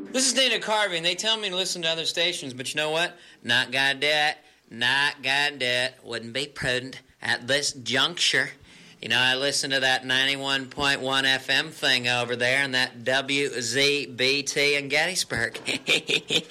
This is Dana Carvey, and they tell me to listen to other stations, but you know what? Not gonna do it. Not gonna do it. Wouldn't be prudent at this juncture. You know, I listen to that 91.1 FM thing over there and that WZBT in Gettysburg.